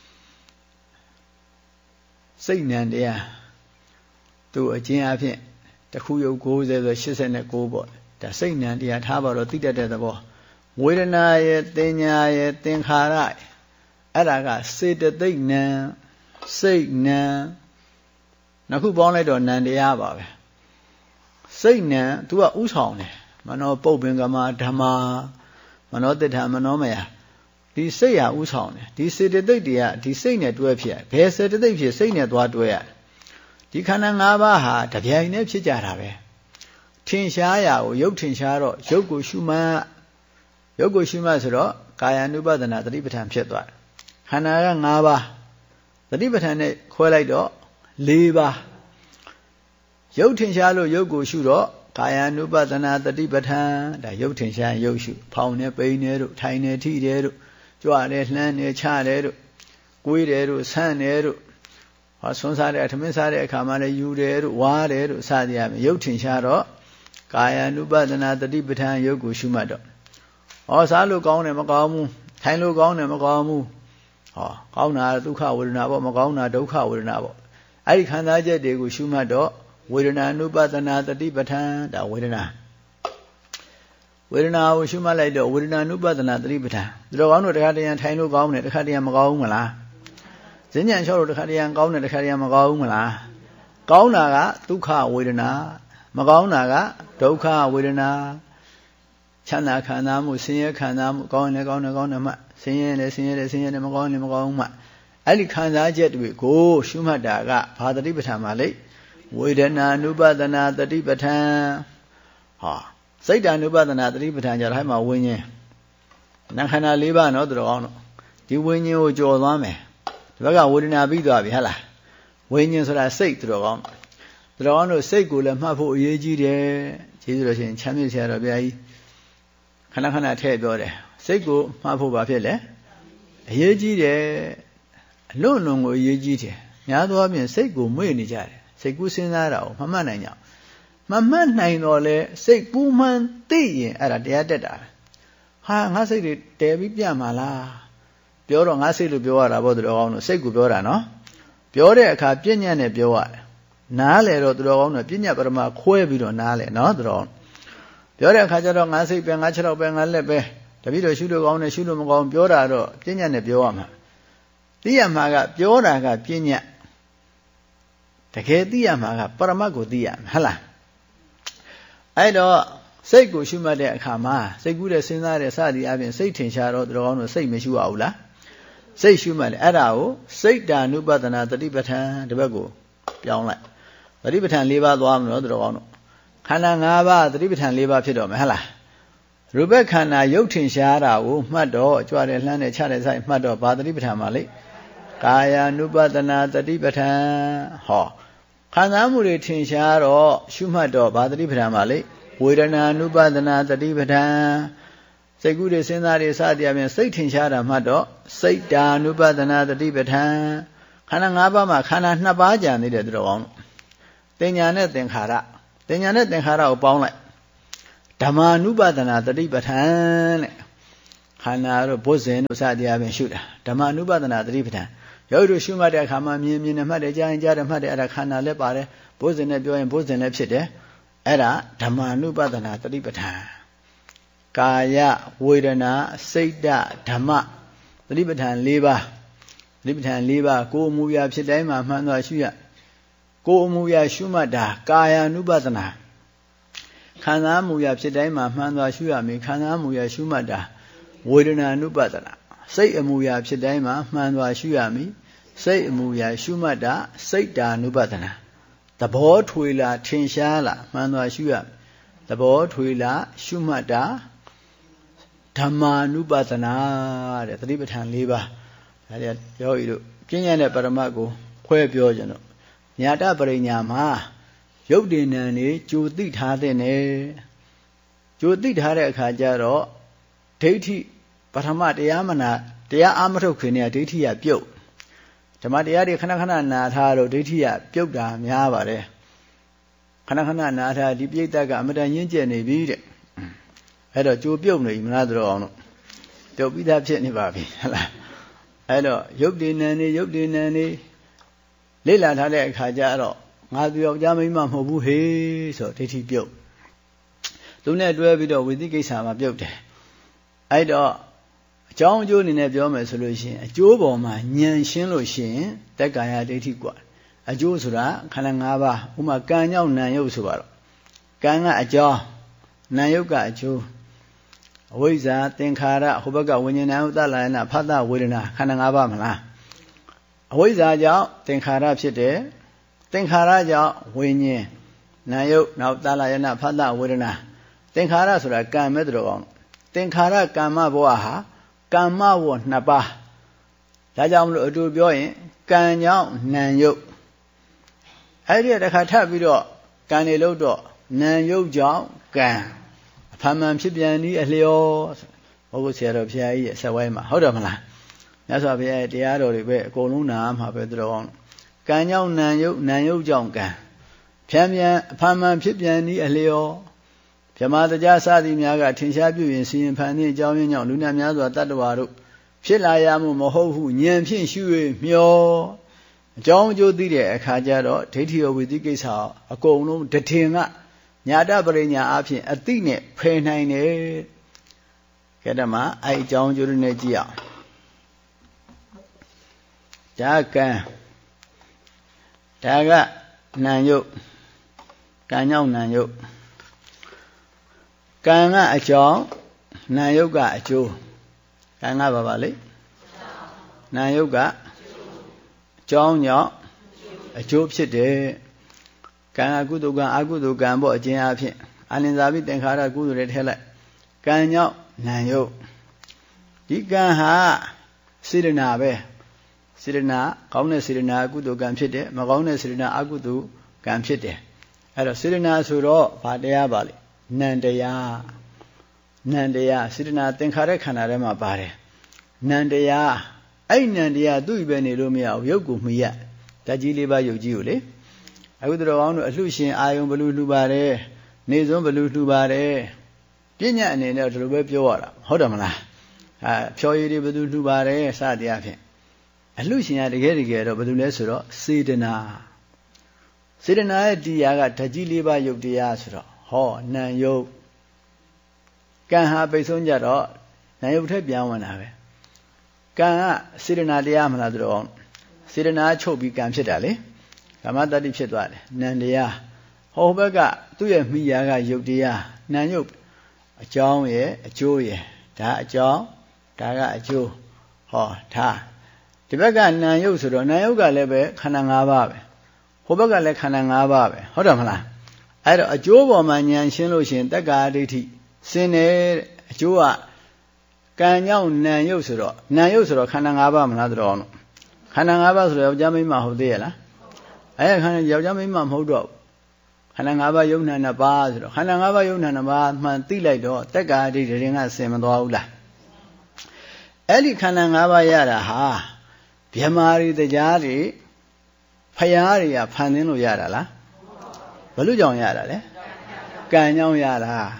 A: စိတ်နံတရားသူအကျဉ်းအဖြစ်တစ်ခုယုတ်၉၀ဆို၈၉ပေါ့ဒါစိတ်နံတရားထားပါတော့သိတတ်တဲ့သဘောဝေဒနာရဲ့တင်ညာရဲ့သင်္ခါရအဲ့ဒါကစေတသိက်နံစိတ်နံနှစ်ခုပေါင်းလိုက်တော့နံတရားပါပဲစိတ်နံ तू ကဥဆောင်တယ်မနောပုပ္ပင်ကမဓမ္မာမနောတ္တမနောမယဒီစိတ်ဟာဥဆောင်တယ်ဒီစေတသိက်တွေကဒီစိတ်နဲ့တွဲဖြစ်ဘယ်စေတသိက်ဖြစ်စိတ်နဲ့သွားတွဲရဒီခန္ဓာ၅ပါးဟာတပြိုင်တည်းဖြစ်ကြတာပဲထင်ရှားရာကိုရုပ်ထင်ရှားတော့ရုပ်ကိုရှုမှတ်ရုပ်ကိုရှုမှတ်ဆိုတော့ကာယ ानु ပဒနာတတိပဋ္ဌာန်ဖြစ်သွားတယ်ခန္ဓာက၅ပါးတတိပဋ္ဌာန်နဲ့ခွဲလိုက်တော့၄ပါးရုပ်ထင်ရှားလို့ရုပ်ကိုရှုတော့ကာယ ानु ပဒနာတတိပဋ္ဌာန်ဒါရုပ်ထင်ရှားရုပ်ရှုဖောင်းနေပိန်နေတို့ထိုင်နေထိတယ်တို့ကြွတယ်လှမ်းနေချတယ်တို့ကိုွေးတယ်တို့ဆန့်တယ်တို့ဟောဆွန်းစားတဲ့ထမင်းစားတဲ့အခါမှာလည်းယူတယ်တို့ဝါးတယ်တို့စသည်အပြင်ရုပ်ထင်ရှားတော့ကာယ ानु ပဒနာတတိပဋ္ဌာန်ရုပ်ကိုရှုမှတ်တော့ဟောစားလို့ကောင်းတယ်မကောင်းဘူးထိုင်လို့ကောင်းတယ်မကောင်းဘူးဟောကောင်းတာဒုက္ခဝေဒနာပေါ့မကောင်းတာဒုက္ခဝေဒနာပေါ့အဲ့ဒီခံစားချက်တွေကိုရှုမှတ်တော့ဝေဒနာ ानु ပဒနာတတိပဋ္ဌာန်ဒါဝေဒနာဝေဒနာကိုရှုမှတ်လိုက်တော့ဝေဒနာ ानु ပဒနာတတိပဋ္ဌာန်ဒီတော့ကောင်းတို့တခါတည်းရန်ထိုင်လို့ကောင်းတယ်တခါတည်းရန်မကောင်းဘူးမလားဈဉ္ဉံလျှောက်လို့တခါတည်းရန်ကောင်းတယ်တခါတည်းရန်မကောင်းဘူးမလားကောင်းတာကဒုက္ခဝေဒနာမကောင်းတာကဒုက္ခဝေဒနာချမ်းသာခံစားမှုဆင်းရဲခံစားမှုကောင်းတယ်ကောင်းတယ်ကောင်းတယ်မှဆင်းရဲတယ်ဆင်းရဲတယ်ဆင်းရဲတယ်မကောင်းတယ်မကောင်းဘူးမှအဲ့ဒီခံစားချက်တွေကိုရှုမှတ်တာကဘာတတိပဋ္ဌာန်မှာလေဝေဒနာ ानु ပဒနာတတိပဋ္ဌာန်ဟာစိတ်တ ानु ပဒနာတတိပဋ္ဌာန်ကြတော့ဟဲ့မှာဝိညာဉ်နာခန္ဓာ၄ပါးနော်သူတော်ကောင်းတို့ဒီဝိညာဉ်ကိုကြော်သွားမယ်ဒီဘက်ကဝေဒနာပြီးသွားပြီဟဟလားဝိညာဉ်ဆိုတာစိတ်သူတော်ကောင်းသူတော်ကောင်းတို့စိတ်ကိုလည်းမှတ်ဖို့အရေးကြီးတယ်ကျေးဇူးတော်ရှင်ချမ်းမြေ့ဆရာတော်ဘုရားကြီးခဏခဏထည့်ပြောတယ်စိတ်ကိုမှတ်ဖို့ဘာဖြစ်လဲအရေးကြီးတယ်အလွန်လွန်ကိုအရေးကြီးတယ်များသောအားဖြင့်စိတ်ကိုမွေ့နေကြတယ်စိတ်ကူးစဉ်းစားတာကိုမမှတ်နိုင်ကြမမှတ်နိုင်တော့လဲစိတ်ကူးမှန်းသိရင်အဲ့ဒါတရားတက်တာဟာငါစိတ်တွေတဲပြီးပြမှာလားပြောတော့ငါစိတ်လို့ပြောရတာပေါ့သူတော်ကောင်းတို့စိတ်ကိုပြောတာနော်ပြောတဲ့အခါပြဉ္ညာနဲ့ပြောရတယ်နားလေတော့သူတော်ကောင်းတို့ပြဉ္ညာပရမခွဲပြီးတော့နားလေနော်သူတော်ပြောတဲ့အခါကျတော့ငါစိတ်ပဲငါခြေထောက်ပဲငါလက်ပဲတပည့်တော်ရှုလို့ကောင်းတယ်ရှုလို့မကောင်းပြောတာတော့ပြဉ္ညာနဲ့ပြောရမှာသိရမှာကပြောတာကပြဉ္ညာတကယ်သိရမှာကပရမတ်ကိုသိရမှာဟုတ်လားအဲ့တော့စိတ်ကိုရှုမှတ်တဲ့အခါမှာစိတ်ကူးတဲ့စဉ်းစားတဲ့စသည်အပြင်စိတ်ထင်ရှားတော့သူတော်ကောင်းတို့စိတ်မရှိရဘူးလားစိတ်ရှုမှတ်တယ်အဲ့ဒါကိုစိတ်တ ानु ပဒနာတတိပဋ္ဌာန်ဒီဘက်ကိုပြောင်းလိုက်တတိပဋ္ဌာန်၄ပါးသွားမယ်နော်သူတော်ကောင်းတို့ခန္ဓာ၅ပါးတတိပဋ္ဌာန်၄ပါးဖြစ်တော့မယ်ဟုတ်လားရူပခန္ဓာရုပ်ထင်ရှားတာကိုမှတ်တော့ကြွတယ်လှမ်းတယ်ချတယ်ဆိုင်မှတ်တော့ဘာတတိပဋ္ဌာန်မှာလေကာယ ानु ပဒနာတတိပဋ္ဌာန်ဟောခံစားမှုတွေထင်ရှားတော့ရှုမှတ်တော့ဘာတတိပဋ္ဌာန်မှာလေဝေဒနာ ानु ပဒနာတတိပဋ္ဌာန်စိတ်ကူးတွေစဉ်းစားတွေစသည်အပြင်စိတ်ထင်ရှားတာမှတ်တော့စိတ်တာ ानु ပဒနာတတိပဋ္ဌာန်ခန္ဓာ၅ပါးမှာခန္ဓာ၂ပါးကြံသေးတယ်သူတော်ကောင်းတင်ညာနဲ့သင်္ခါရတင်ညာနဲ့သင်္ခါရကိုပေါင်းလိုက်ဓမ္မာနုပဒနာတတိပဋ္ဌာန်တဲ့ခန္ဓာတို့ဘုဇင်တို့စသည်အပြင်ရှုတာဓမ္မာနုပဒနာတတိပဋ္ဌာန်ယောဂီတို့ရှုမှတ်တဲ့အခါမှာမြင်မြင်နဲ့မှတ်တယ်ကြားရင်ကြားတယ်မှတ်တယ်အဲ့ဒါခန္ဓာလည်းပါတယ်ဘုဇင်နဲ့ပြောရင်ဘုဇင်လည်းဖြစ်တယ်အဲ့ဒါဓမ္မာနုပဒနာတတိပဋ္ဌာန်ကာယဝေဒနာစိတ်ဓမ္မတတိပဋ္ဌာန်၄ပါးတတိပဋ္ဌာန်၄ပါးကိုယ်အမူအရာဖြစ်တိုင်းမှာမှန်သွားရှုရကိုယ်အမူအရာရှုမှတ်တာကာယ ानु ပဒနာခန္ဓာအမူအရာဖြစ်တိုင်းမှာမှန်သွားရှုရမယ်ခန္ဓာအမူအရာရှုမှတ်တာဝေဒနာ ानु ပဒနာစိတ်အမူအရာဖြစ်တိုင်းမှာမှန်သွားရှုရမည်စိတ်အမူအရာရှုမှတ်တာစိတ်ဓာ ानु ပဒနာသဘောထွေလာထင်ရှားလာမှန်သွားရှုရသဘောထွေလာရှုမှတ်တာဓမ္မာ ानु ပဒနာတဲ့တတိပဋ္ဌာန်၄ပါးဒါကြယောဂီတို့ပြဉ္ညာနဲ့ပရမတ်ကိုခွဲပြောကြတော့ညာတပရိညာမှာရုပ်တည်နံနေကြိုသိထားတဲ့နဲ့ကြိုသိထားတဲ့အခါကျတော့ဒိဋ္ဌိပထမတရားမနာတရားအာမထုတ်ခင်เนี่ยဒိဋ္ဌိကပြုတ်ဓမ္မတရားတွေခဏခဏနာထားတော့ဒိဋ္ဌိကပြုတ်တာများပါတယ်ခဏခဏနာထားဒီပြိတ္တကအမတန်ရင်းကျက်နေပြီတဲ့အဲ့တော့ကြိုပြုတ်နေပြီမလားတော်အောင်လို့ပြုတ်ပြီးသားဖြစ်နေပါပြီဟုတ်လားအဲ့တော့ရုပ်တည်နံနေရုပ်တည်နံနေလေ့လာထားတဲ့အခါကျတော့ငါသူယောက်ျားမိန်းမမဟုတ်ဘူးဟေးဆိုဒိဋ္ဌိပြုတ်သူနဲ့တွဲပြီးတော့ဝိသိကိစ္စမှာပြုတ်တယ်အဲ့တော့အကြောင်းအကျိုးအနေနဲ့ပြောမယ်ဆိုလို့ရှိရင်အကျိုးပေါ်မှာဉာဏ်ရှင်းလို့ရှိရင်တက္ကာယဒိဋ္ဌိกว่าအကျိုးဆိုတာခန္ဓာ၅ပါးဥမာကံကြောင့်နာယုတ်ဆိုပါတော့ကံကအကြောင်းနာယုတ်ကအကျိုးအဝိဇ္ဇာသင်္ခါရဟိုဘက်ကဝိညာဏဥဒ္ဒလယနာဖတ်တဝေဒနာခန္ဓာ၅ပါးမလားအဝိဇ္ဇာကြောင့်သင်္ခါရဖြစ်တယ်သင်္ခါရကြောင့်ဝိညာဉ်နာယုတ်နောက်သလယနာဖတ်တဝေဒနာသင်္ခါရဆိုတာကံမဲ့တော်ကောင်းသင်္ခါရကမ္မဘဝဟာကမ္မဝနှစ်ပါးဒါကြောင့်မလို့အတူပြောရင်ကံကြောင့်နာယုတ်အဲ့ဒီတခါထပ်ပြီးတော့ကံနေလို့တော့နာယုတ်ကြောင့်ကံအဖန်မှန်ဖြစ်ပြန်ဤအလျောဘုရားဆရာတော်ဘုရားကြီးရဲ့ဆက်ဝိုင်းမှာဟုတ်တယ်မလားမြတ်စွာဘုရားရဲ့တရားတော်တွေပဲအကုန်လုံးနာမှာပဲတော်အောင်ကံကြောင့်နာယုတ်နာယုတ်ကြောင့်ကံဖြံပြန်အဖန်မှန်ဖြစ်ပြန်ဤအလျောဗြဟ္မာတရားစသည်များကထင်ရှားပြုရင်စီရင်ဖန်သည့်အကြောင်းရင်းကြောင့်လူနာများစွာတတ္တဝါတို့ဖြစ်လာရမှုမဟုတ်ဟုဉာဏ်ဖြင့်ရှု၍မျောအကြောင်းအကျိုးသိတဲ့အခါကျတော့ဒိဋ္ဌိယောဝိသိကိစ္စအကုန်လုံးတထင်ကညာတပရိညာအဖြစ်အတိနဲ့ဖယ်နိုင်တယ်ကဲတော့မှအဲ့အကြောင်းအကျိုးတွေနဲ့ကြည့်အောင်ဒါကံဒါကနာယုတ်ကံကြောင့်နာယုတ်ကံကအကြောင်းနာယုတ်ကအကျိုးကံကဘာပါလဲနာယုတ်ကအကြောင်းကြောင့်အကျိုးဖြစ်တယ်ကံအကုသိုလ်ကံအကုသိုလ်ကံပေါ့အကျဉ်းအဖြစ်အာနိသပိသင်္ခါရကုသိုလ်တွေထည့်လိုက်ကံကြောင့်နာယုတ်ဒီကံဟာစေတနာပဲစေတနာကောင်းတဲ့စေတနာအကုသိုလ်ကံဖြစ်တယ်မကောင်းတဲ့စေတနာအကုသိုလ်ကံဖြစ်တယ်အဲ့တော့စေတနာဆိုတော့ဘာတရားပါလဲနံတရားနံတရားစေတနာသင်္ခါရခန္ဓာထဲမှာပါတယ်နံတရားအဲ့နံတရားသူ့ပဲနေလို့မရဘူးရုပ်ကိုမှီရဓာတ်ကြီးလေးပါးရုပ်ကြီးကိုလေအခုတော်အောင်တို့အလှရှင်အာယုံဘလူလှူပါတယ်နေစွန်းဘလူလှူပါတယ်ပြဉ္ညာအနေနဲ့ဒီလိုပဲပြောရတာဟုတ်တယ်မလားအာဖြောရည်တွေဘလူလှူပါတယ်စသည်အဖြစ်အလှရှင်ကတကယ်တကယ်တော့ဘလူလဲဆိုတော့စေတနာစေတနာရဲ့တရားကဓာတ်ကြီးလေးပါးရုပ်တရားဆိုတော့ဟောနံယုတ်ကံဟာပိတ်ဆုံးကြတော့နံယုတ်ထက်ပြန်ဝင်တာပဲကံကစေတနာတရားမလားတို့အောင်စေတနာချုပ်ပြီးကံဖြစ်တာလေကမ္မတတ္တိဖြစ်သွားတယ်နံတရားဟောဘက်ကသူ့ရဲ့မိယာကယုတ်တရားနံယုတ်အကြောင်းရဲ့အကျိုးရဲ့ဒါအကြောင်းဒါကအကျိုးဟောဒါဒီဘက်ကနံယုတ်ဆိုတော့နံယုတ်ကလည်းပဲခန္ဓာ၅ပါးပဲဟိုဘက်ကလည်းခန္ဓာ၅ပါးပဲဟုတ်တယ်မလားအဲ့တော့အကျိုးပေါ်မှာဉာဏ်ရှင်းလို့ရှိရင်တက္ကာဒိဋ္ဌိစင်တယ်အကျိုးကကံကြောင့်နံယုတ်ဆိုတော့နံယုတ်ဆိုတော့ခန္ဓာ၅ပါးမလားတော်အောင်ခန္ဓာ၅ပါးဆိုတော့ယောက်ျားမိန်းမဟုတ်သေးရဲ့လားအဲ့ခန္ဓာယောက်ျားမိန်းမမဟုတ်တော့ခန္ဓာ၅ပါးယုံနာနှစ်ပါးဆိုတော့ခန္ဓာ၅ပါးယုံနာနှစ်ပါးမှန်သိလိုက်တော့တက္ကာဒိဋ္ဌိတွေကဆင်မသွားဘူးလားအဲ့ဒီခန္ဓာ၅ပါးရတာဟာဗြဟ္မာရီတရားတွေဖယားတွေကဖန်သင်းလို့ရတာလားဘယ်လိုကြောင့်ရတာလဲကံကြောင့်ရတာ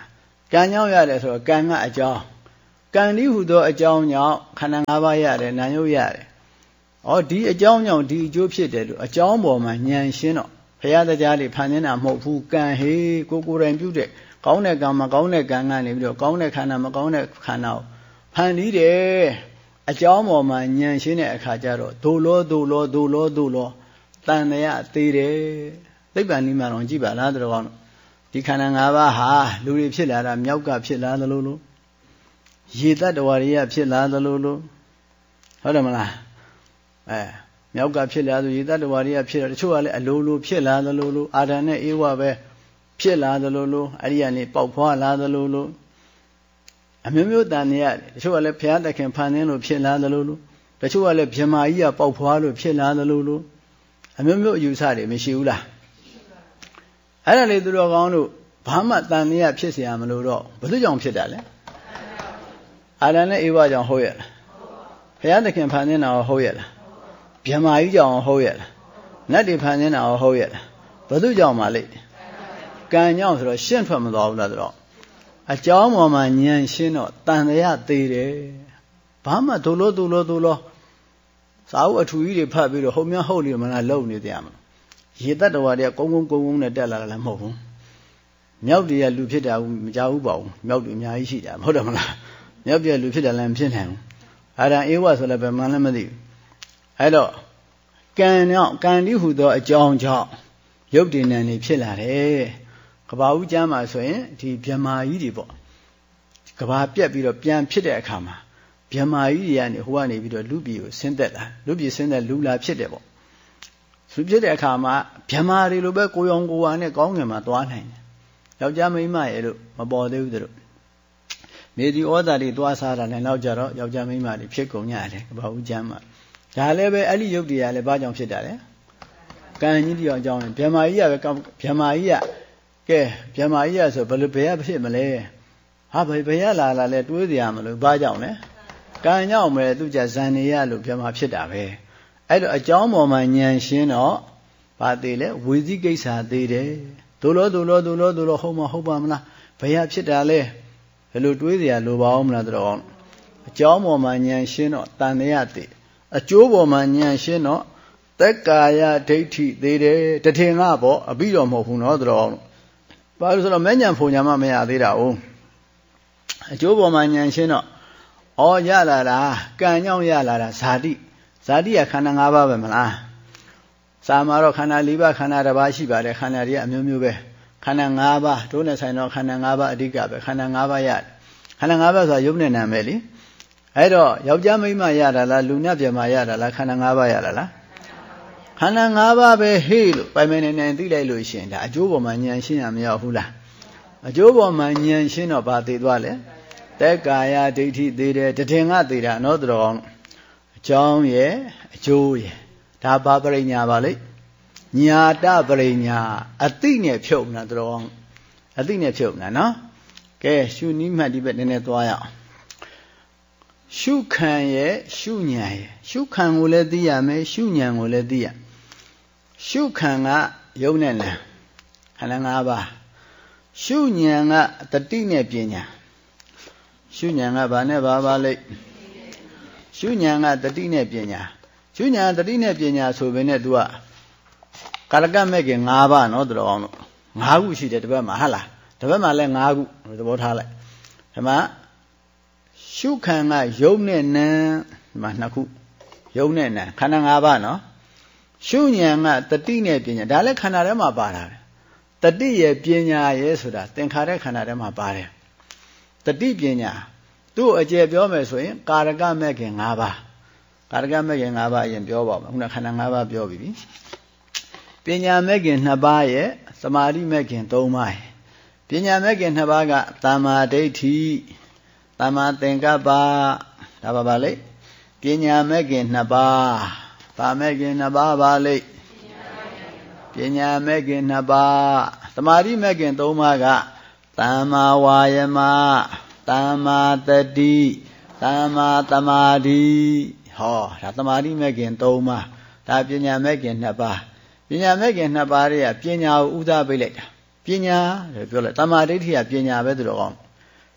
A: ကံကြောင့်ရတယ်ဆိုတော့ကံကအကြောင်းကံဒီဟုသောအကြောင်းကြောင့်ခန္ဓာ၅ပါးရတယ်နာယုတ်ရတယ်ဩဒီအကြောင်းကြောင့်ဒီအကျိုးဖြစ်တယ်လို့အကြောင်းပေါ်မှာဉာဏ်ရှင်းတော့ဘုရားတရားတွေဖန်ဆင်းတာမဟုတ်ဘူးကံဟေးကိုကိုယ်တိုင်ပြုတဲ့ကောင်းတဲ့ကံမကောင်းတဲ့ကံကနေပြီးတော့ကောင်းတဲ့ခန္ဓာမကောင်းတဲ့ခန္ဓာကိုဖန်ပြီးတယ်အကြောင်းပေါ်မှာဉာဏ်ရှင်းတဲ့အခါကျတော့ဒိုလောဒိုလောဒိုလောဒိုလောတန်တရားသေးတယ်သိပ္ပံနိမတော်ကြည့်ပါလားတော်ကောင်းဒီခန္ဓာ၅ပါးဟာလူတွေဖြစ်လာတာမြောက်ကဖြစ်လာသလိုလိုရေတ္တဝါတွေကဖြစ်လာသလိုလိုဟုတ်တယ်မလားအဲမြောက်ကဖြစ်လာသူရေတ္တဝါတွေကဖြစ်တယ်တချို့ကလည်းအလိုလိုဖြစ်လာသလိုလိုအာဓာနဲ့အေဝပဲဖြစ်လာသလိုလိုအဲ့ဒီကနေပေါက်ဖွားလာသလိုလိုအမျိုးမျိုးတန်နေရတယ်တချို့ကလည်းဘုရားသခင်ဖန်ဆင်းလို့ဖြစ်လာသလိုလိုတချို့ကလည်းဗြဟ္မာကြီးကပေါက်ဖွားလို့ဖြစ်လာသလိုလိုအမျိုးမျိုးအယူဆတွေမရှိဘူးလားအဲ့ဒါလေသူတော်ကောင်းတို့ဘာမှတန်နေရဖြစ်เสียမလို့တော့ဘယ်သူကြောင့်ဖြစ်တာလဲအာရဏနဲ့ဧဝကြောင့်ဟုတ်ရဲ့လားဘုရားသခင်ဖန်ဆင်းတာဟုတ်ရဲ့လားဗြဟ္မာကြီးကြောင့်ဟုတ်ရဲ့လားနတ်တွေဖန်ဆင်းတာဟုတ်ရဲ့လားဘယ်သူကြောင့်မလဲကံကြောင့်ဆိုတော့ရှင်းထွက်မသွားဘူးလားဆိုတော့အကြောင်းပေါ်မှာဉာဏ်ရှင်းတော့တန်တရားသေးတယ်ဘာမှဒုလို့ဒုလို့ဒုလို့စာအုပ်အထူကြီးတွေဖတ်ပြီးတော့ဟုတ်များဟုတ်နေမလားလုံနေကြမှာရေတ္တဝါတွေကကုန်းကုန်းကုန်းကုန်းနဲ့တက်လာတာလည်းမဟုတ်ဘူးမြောက်တွေကလူဖြစ်တာမကြောက်ဘူးပေါ့မြောက်တွေအများကြီးရှိတာမဟုတ်တယ်မလားမြောက်ပြလူဖြစ်တယ်လည်းမဖြစ်နိုင်ဘူးအာရံဧဝဆိုလည်းဘယ်မှလည်းမသိဘူးအဲ့တော့ကံကြောင့်ကံဒီဟူသောအကြောင်းကြောင့်ရုပ်တည်ဉာဏ်တွေဖြစ်လာတယ်ကဘာဦးကျမ်းမှာဆိုရင်ဒီဗြဟ္မာကြီးတွေပေါ့ကဘာပြက်ပြီးတော့ပြန်ဖြစ်တဲ့အခါမှာဗြဟ္မာကြီးတွေကနေဟိုကနေပြီးတော့လူပြည်ကိုဆင်းသက်လာလူပြည်ဆင်းသက်လူလာဖြစ်တယ်ပေါ့သူဖြစ်တဲ့အခါမှာဗြဟ္မာတွေလိုပဲကိုရောင်ကိုဝါနဲ့ကောင်းငင်မှာသွားနိုင်တယ်ယောက်ျားမိန်းမရဲ့လို့မပေါ်သေးဘူးသူတို့မြေဒီဩဇာတွေသွားစားတာလည်းနောက်ကြတော့ယောက်ျားမိန်းမတွေဖြစ်ကုန်ကြတယ်ကဘာဦးကျမ်းမှာဒါလည်းပဲအဲ့ဒီရုပ်တရားလည်းဘာကြောင့်ဖြစ်တာလဲကံကြီးတရားကြောင့်ဗြဟ္မာကြီးကပဲဗြဟ္မာကြီးကကဲဗြဟ္မာကြီးကဆိုဘယ်လိုဘယ်ရဖြစ်မလဲဟာဘယ်ဘယ်ရလာလာလဲတွေးစရာမလိုဘာကြောင့်လဲကံကြောင့်ပဲသူကြဇန်နေရလို့ဗြဟ္မာဖြစ်တာပဲအဲ့တော့အကြောင်းပေါ်မှာဉာဏ်ရှင်းတော့ဘာသေးလဲဝေသိကိစ္စသေးတယ်ဒုလို့ဒုလို့ဒုလို့ဒုလို့ဟုတ်မဟုတ်ပါမလားဘယ်ရဖြစ်တာလဲဘယ်လိုတွေးစရာလိုပါအောင်မလားတော်အောင်အကြောင်းပေါ်မှာဉာဏ်ရှင်းတော့တန်တရားသေးအကျိုးပေါ်မှာဉာဏ်ရှင်းတော့သက်ကာယဒိဋ္ဌိသေးတယ်တထင်ကပေါ့အပြီးတော့မဟုတ်ဘူးနော်တော်အောင်ဘာလို့ဆိုတော့မဲ့ညာဖုန်ညာမှမရသေးတာ哦အကျိုးပေါ်မှာဉာဏ်ရှင်းတော့ဩရလာတာကံကြောင့်ရလာတာဇာတိဇာတိကခန္ဓာ၅ပါးပဲမလားစာမှာတော့ခန္ဓာ၄ပါးခန္ဓာတစ်ပါးရှိပါတယ်ခန္ဓာတွေကအမျိုးမျိုးပဲခန္ဓာ၅ပါးတို့နဲ့ဆိုင်တော့ခန္ဓာ၅ပါးအဓိကပဲခန္ဓာ၅ပါးရတယ်ခန္ဓာ၅ပါးဆိုတာရုပ်နဲ့နာမ်ပဲလေအဲ့တော့ယောက်ျားမိန်းမရတာလားလူနဲ့ပြမရတာလားခန္ဓာ၅ပါးရတာလားခန္ဓာ၅ပါးပဲဟေးလို့ပိုင်ပိုင်နိုင်နိုင်သိလိုက်လို့ရှိရင်ဒါအကျိုးပေါ်မှာဉာဏ်ရှင်းရမရောက်ဘူးလားအကျိုးပေါ်မှာဉာဏ်ရှင်းတော့ဘာသိသွားလဲသက်ကာယဒိဋ္ဌိသေးတယ်တထင်ကသေးတာနော်တော်အောင်အကြောင်းရဲ့အကျိုးရဲ့ဒါဘာပရိညာပါလိညာတပရိညာအသိနဲ့ဖြုတ်မလားတော်အောင်အသိနဲ့ဖြုတ်မလားနော်ကဲရှုနီးမှတ်ဒီဘက်နည်းနည်းသွားရအောင်ရှုခံရဲ့ရှုဉဏ်ရဲ့ရှုခံကိုလည်းသိရမယ်ရှုဉဏ်ကိုလည်းသိရရှုခံကယုံနဲ့လံခန္ဓာ၅ပါးရှုဉဏ်ကတတိနဲ့ပညာရှုဉဏ်ကဘာနဲ့ဘာပါလိရှုဉဏ်ကတတိနဲ့ပညာရှုဉဏ်တတိနဲ့ပညာဆိုပေနဲ့ तू ကကာလကမဲ့ခင်၅ပါးနော်တော်အောင်လို့၅ခုရှိတယ်တစ်ပတ်မှာဟုတ်လားတစ်ပတ်မှာလည်း၅ခုသဘောထားလိုက်ဒီမှာရှုခံကယုံနဲ့နံဒီမှာနှစ်ခုယုံနဲ့နံခန္ဓာ၅ပါးနော်ရှုဉဏ်ကတတိနဲ့ပညာဒါလည်းခန္ဓာထဲမှာပါတာပဲတတိရဲ့ပညာရဲ့ဆိုတာသင်္ခါရခန္ဓာထဲမှာပါတယ်တတိပညာသူ့အကျယ်ပြောမယ်ဆိုရင်ကာရကမဲ့ခင်၅ပါးကာရကမဲ့ခင်၅ပါးအရင်ပြောပါမယ်ခုနခန္ဓာ၅ပါးပြောပြီးပြီပညာမဲ့ခင်၂ပါးရဲ့သမာဓိမဲ့ခင်၃ပါးရဲ့ပညာမဲ့ခင်၂ပါးကသမ္မာဒိဋ္ဌိသမ္မာသင်္ကပ္ပဒါပါပါလေပညာမဲ့ခင်၂ပါးဗာမဲ့ခင်၂ပါးပါလေပညာမဲ့ခင်၂ပါးသမာဓိမဲ့ခင်၃ပါးကသမ္မာဝါယမသမ္မာတတိသမ္မာသမာဓိဟောဒါသမာဓိမဲ့ခင်၃ပါးဒါပညာမဲ့ခင်၂ပါးပညာမဲ့ခင်၂ပါးတွေကပညာကိုဥဒပေးလိုက်တာပညာလို့ပြောလိုက်သမ္မာဒိဋ္ဌိကပညာပဲသူတော်ကောင်း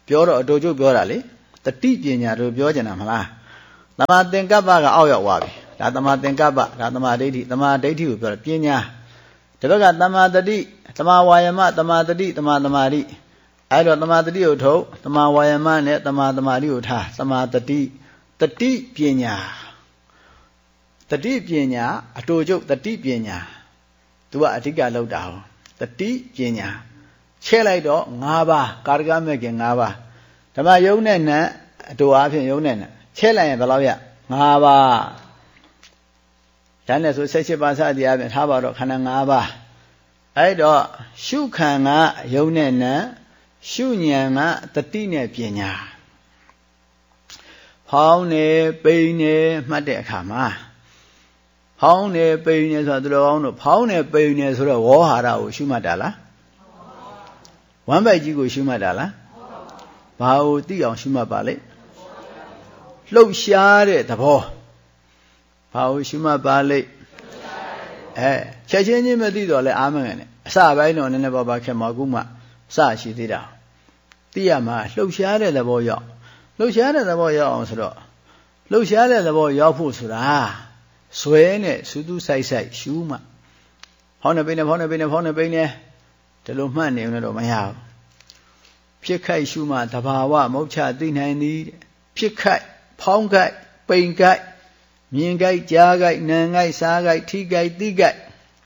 A: ပြောတော့အတူတူပြောတာလေတတိပညာတို့ပြောကြတာမလားသမာသင်္ကပ္ပကအောက်ရောက်သွားပြီဒါသမာသင်္ကပ္ပဒါသမာဒိဋ္ဌိသမာဒိဋ္ဌိကိုပြောတယ်ပညာဒီဘက်ကသမာတတိသမာဝါယမသမာတတိသမာသမာဓိအဲ့တော့သမာတတိကိုထုတ်သမာဝါယမနဲ့သမာသမာဓိကိုထားသမာတတိတတိပညာတတိပညာအတူတူတတိပညာသူကအဓိကလောက်တာဟောတတိပညာချဲ့လိုက်တော့၅ပါးကာရကမဲ့ခင်၅ပါးဓမ္မယုံနဲ့နံအတူအားဖြင့်ယုံနဲ့နံချဲ့လိုက်ရင်ဘယ်လောက်ရ၅ပါးဒါနဲ့ဆို၁၈ပါးစသည်အပြင်ထားပါတော့ခန္ဓာ၅ပါးအဲ့တော့ရှုခံကယုံနဲ့နံရှုဉဏ်ကတတိနဲ့ပညာဖောင်းနေပိန်နေမှတ်တဲ့အခါမှာဖောင်းနေပိန်နေဆိုတော့သူတော်ကောင်းတို့ဖောင်းနေပိန်နေဆိုတော့ဝေါဟာရကိုရှုမှတ်တာလားဝမ်းပိုက်ကြီးကိုရှုမှတ်တာလားဘာကိုသိအောင်ရှုမှတ်ပါလိမ့်လှုပ်ရှားတဲ့သဘောဘာကိုရှုမှတ်ပါလိမ့်အဲချက်ချင်းချင်းမသိတော့လဲအာမငယ်နဲ့အစပိုင်းတော့နည်းနည်းပါးပါးခက်မှာအခုမှစရှိသေးတာသိရမှာလှုပ်ရှားတဲ့သဘောရောက်လှုပ်ရှားတဲ့သဘောရောက်အောင်ဆိုတော့လှုပ်ရှားတဲ့သဘောရောက်ဖို့ဆိုတာဇွဲနဲ့စူးစူးဆိုင်ဆိုင်ရှုမှဖောင်းနေပိနေဖောင်းနေပိနေဖောင်းနေပိနေဒီလိုမှတ်နေလို့တော့မရဘူးဖြစ်ခိုက်ရှုမှတဘာဝမုတ်ချသိနိုင်သည်ဖြစ်ခိုက်ဖောင်းခိုက်ပိန်ခိုက်မြင်ခိုက်ကြားခိုက်နံခိုက်စားခိုက်ထိခိုက်သိခိုက်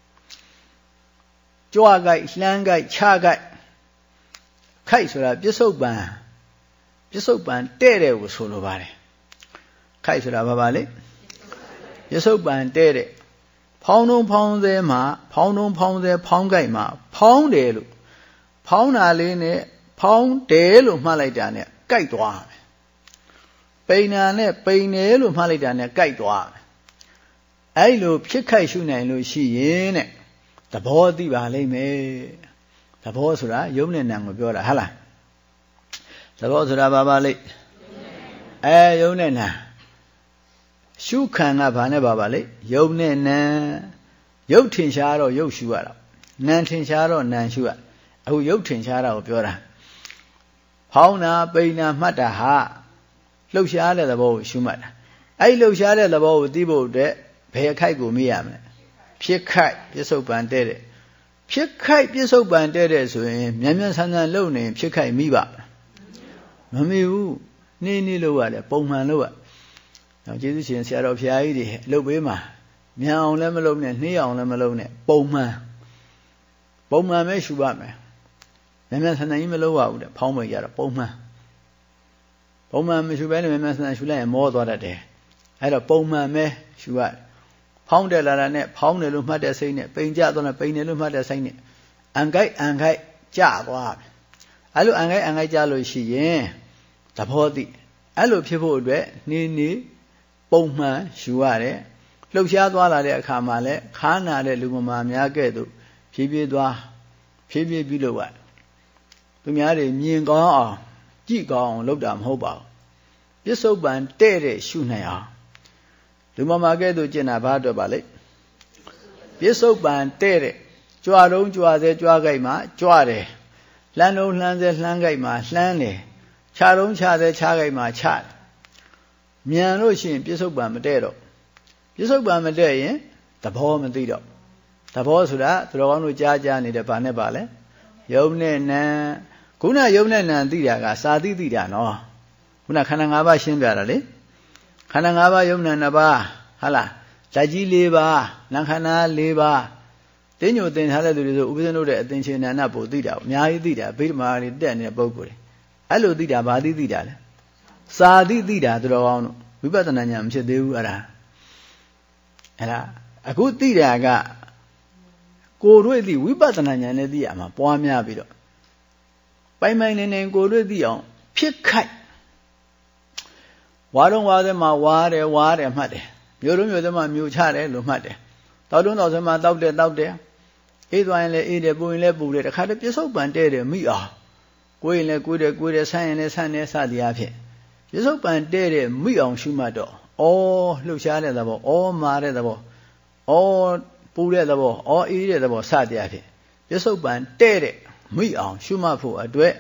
A: ကြွခိုက်လှမ်းခိုက်ချခိုက်ခိုက်ဆိုတာပြစ္ဆုတ်ပံပြစ္ဆုတ်ပံတဲ့တဲ့ကိုဆိုလိုပါတယ်ခိုက်ဆိုတာဘာပါလဲပြစ္ဆုတ်ပံတဲ့တဲ့ဖောင်းတုံးဖောင်းသေးမှာဖောင်းတုံးဖောင်းသေးဖောင်းကြိုက်မှာဖောင်းတယ်လို့ဖောင်းတာလေးနဲ့ဖောင်းတယ်လို့မှတ်လိုက်တာနဲ့ကြိုက်သွားမယ်ပိန်နာနဲ့ပိန်တယ်လို့မှတ်လိုက်တာနဲ့ကြိုက်သွားမယ်အဲ့လိုဖြစ်ခိုက်ရှုနိုင်လို့ရှိရင်တဲ့သဘောသိပါလိမ့်မယ်သဘောဆိုတာယုံနဲ့နံကိုပြောတာဟုတ်လားသဘောဆိုတာဘာပါလိမ့်အဲယုံနဲ့နံရှုခံကဘာနဲ့ပါပါလိမ့်ယုံနဲ့နံရုပ်ထင်ရှားတော့ရုပ်ရှုရတာနံထင်ရှားတော့နံရှုရအခုရုပ်ထင်ရှားတာကိုပြောတာဖောင်းတာပိန်တာမှတ်တာဟာလှုပ်ရှားတဲ့သဘောကိုရှုမှတ်တာအဲ့လှုပ်ရှားတဲ့သဘောကိုသိဖို့အတွက်ဘယ်အခိုက်ကိုမေ့ရမလဲဖြစ်ခိုက်ပြစ္ဆုတ်ပံတဲ့တဲ့ဖြစ်ခိုက်ပြစ္ဆုတ်ပံတဲ့တဲ့ဆိုရင်မြန်မြန်ဆန်ဆန်လုပ်နေဖြစ်ခိုက်မိပါမမိဘူးနှင်းနှင်းလို့ရတယ်ပုံမှန်လို့ရတော့ကျေးဇူးရှင်ဆရာတော်ဘုရားကြီးတွေအလုပ်ပေးမှာမြန်အောင်လည်းမလုပ်နဲ့နှေးအောင်လည်းမလုပ်နဲ့ပုံမှန်ပုံမှန်ပဲရှုပါမယ်မြန်မြန်ဆန်ဆန်ကြီးမလုပ်ရဘူးတဲ့ဖောင်းမရတော့ပုံမှန်ပုံမှန်မရှုဘဲနဲ့မြန်မြန်ဆန်ဆန်ရှုလိုက်ရင်မောသွားတတ်တယ်အဲ့တော့ပုံမှန်ပဲရှုရဖောင်းတယ်လာတာနဲ့ဖောင်းတယ်လို့မှတ်တဲ့စိတ်နဲ့ပိန်ကြသွားတယ်ပိန်တယ်လို့မှတ်တဲ့စိတ်နဲ့အန်ခိုက်အန်ခိုက်ကြသွားတယ်အဲ့လိုအန်ခိုက်အန်ခိုက်ကြလို့ရှိရင်သဘောသိအဲ့လိုဖြစ်ဖို့အတွက်နေနေပုံမှန်ရှုရတယ်လှုပ်ရှားသွားလာတဲ့အခါမှာလည်းခါနာတဲ့လူမမာများကဲ့သို့ဖြည်းဖြည်းသွားဖြည်းဖြည်းပြုလုပ်ရသူများတွေမြင်ကောင်းအောင်ကြည့်ကောင်းအောင်လုပ်တာမဟုတ်ပါဘူးပြစ္ဆုတ်ပံတဲ့တဲ့ရှုနိုင်အောင်လူမမာကဲ့သို့ကျင့်တာဘာအတွက်ပါလဲပြစ္ဆုတ်ပံတဲ့တဲ့ကြွားတုံးကြွားစေကြွားကြိုက်မှာကြွားတယ်လှမ်းတုံးလှမ်းစေလှမ်းကြိုက်မှာလှမ်းတယ်ခြားတုံးခြားစေခြားကြိုက်မှာခြားတယ်မြန်လို့ရှိရင်ပြစ္ဆုတ်ပံမတဲ့တော့ပြစ္ဆုတ်ပံမတဲ့ရင်သဘောမသိတော့သဘောဆိုတာသူတော်ကောင်းတို့ကြားကြားနေတဲ့ဘာနဲ့ပါလဲယုံနဲ့နံခုနယုံနဲ့နံသိတာကစာသိသိတာနော်ခုနခန္ဓာ၅ပါးရှင်းပြတာလေခန္ဓာ၅ပါးယုံနံ၅ပါးဟုတ်လားဓာတ်ကြီး၄ပါးနာခန္ဓာ၄ပါးတင်းညိုတင်ထားတဲ့သူတွေဆိုဥပဇင်းတို့တဲ့အသင်္ချေနန္ဒပို့သိတာအများကြီးသိတာဗိဓမာတွေတက်နေတဲ့ပုဂ္ဂိုလ်တွေအဲ့လိုသိတာဘာသိသိတာလဲစာသိသိတာသူတော်ကောင်းတို့ဝိပဿနာဉာဏ်မဖြစ်သေးဘူးအဲ့ဒါအဲ့ဒါအခုသိတာကကိုယ်တို့သိဝိပဿနာဉာဏ်နဲ့သိရမှာပွားများပြီးတော့ပိုင်ပိုင်နေနေကိုယ်တို့သိအောင်ဖြစ်ခိုက်ဝါတော့ဝါတဲ့မှာဝါတယ်ဝါတယ်မှတ်တယ်မျိုးလုံးမျိုးသမားမျိုးချတယ်လို့မှတ်တယ်တောက်တွန်းတောက်ဆမှာတောက်တယ်တောက်တယ်အေးသွားရင်လည်းအေးတယ်ပူရင်လည်းပူတယ်တခါတည်းပြစ္ဆုတ်ပံတဲ့တယ်မိအောင်ကိုယ်ရင်လည်းကိုယ်တယ်ကိုယ်တယ်ဆန်းရင်လည်းဆန်းတယ်စသည်အဖြစ်ပြစ္ဆုတ်ပံတဲ့တယ်မိအောင်ရှုမှတ်တော့ဩလှုပ်ရှားတဲ့သဘောဩမာတဲ့သဘောဩပူတဲ့သဘောဩအေးတဲ့သဘောစသည်အဖြစ်ပြစ္ဆုတ်ပံတဲ့တဲ့မိအောင်ရှုမှတ်ဖို့အတွက်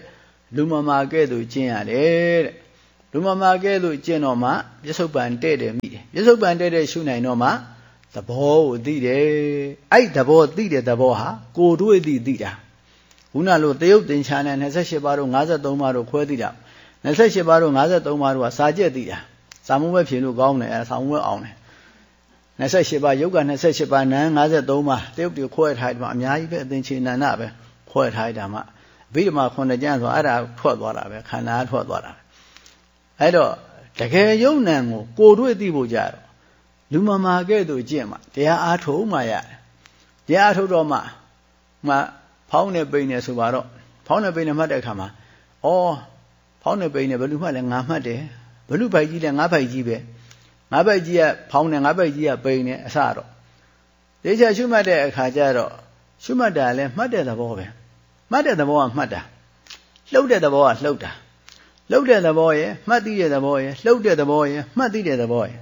A: လူမမာကဲ့သို့ကျင့်ရတယ်တဲ့လူမမာကဲ့သို့ကျင့်တော့မှပြစ္ဆုတ်ပံတဲ့တယ်မိတယ်ပြစ္ဆုတ်ပံတဲ့တဲ့ရှုနိုင်တော့မှသဘောကိုသိတယ်အဲ့သဘောသိတဲ့သဘောဟာကိုယ်တွေ့သိသိတာခုနလိုတယုတ်သင်္ချာနဲ့၂၈ပါးတို့၅၃ပါးတို့ခွဲသိတာ၂၈ပါးတို့၅၃ပါးတို့ကစာကျက်သိတာစာမှုပဲဖြေလို့ကောင်းတယ်အဲစာမှုပဲအောင်တယ်၂၈ပါးယုတ်က၂၈ပါးနန်း၅၃ပါးတယုတ်တွေခွဲထားတယ်မှာအများကြီးပဲအသင်္ချေနန္ဒပဲခွဲထားတာမှအဘိဓမ္မာခုနှစ်ကျမ်းဆိုအဲ့ဒါထွက်သွားတာပဲခန္ဓာထွက်သွားတာအဲ့တော့တကယ်ယုံနံကိုကိုယ်တွေ့သိဖို့ကြတော့လူမမာကဲ့သို့ကျင့်မှတရားအားထုတ်မှရတယ်တရားအားထုတ်တော့မှမှဖောင်းနေပိန်နေဆိုပါတော့ဖောင်းနေပိန်နေမှတ်တဲ့အခါမှာဩဖောင်းနေပိန်နေဘယ်လူမှလဲငါမှတ်တယ်ဘယ်လူဖိုက်ကြီးလဲငါဖိုက်ကြီးပဲငါဖိုက်ကြီးကဖောင်းနေငါဖိုက်ကြီးကပိန်နေအစတော့တေချာရှုမှတ်တဲ့အခါကျတော့ရှုမှတ်တာလဲမှတ်တဲ့သဘောပဲမှတ်တဲ့သဘောကမှတ်တာလှုပ်တဲ့သဘောကလှုပ်တာလှုပ်တဲ့သဘောရဲ့မှတ်သိတဲ့သဘောရဲ့လှုပ်တဲ့သဘောရဲ့မှတ်သိတဲ့သဘောရဲ့